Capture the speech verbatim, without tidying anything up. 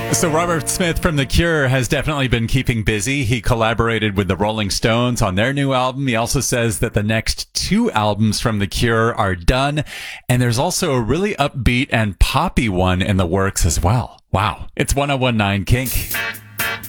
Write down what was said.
So Robert Smith from The Cure has definitely been keeping busy. He collaborated with the Rolling Stones on their new album. He also says that the next two albums from The Cure are done. And there's also a really upbeat and poppy one in the works as well. Wow. It's one oh one nine Kink.